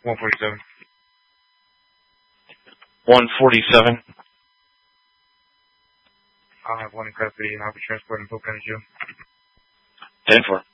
147. 147. I'll have one in custody and I'll be transporting Polk County Jail. 10-4.